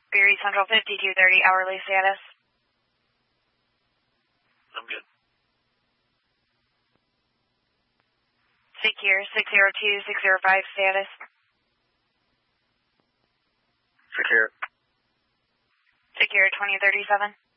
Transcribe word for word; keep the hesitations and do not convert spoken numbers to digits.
Berry Central fifty-two thirty, hourly status. I'm good. Secure six zero two six zero five, status. Secure. Secure twenty thirty-seven.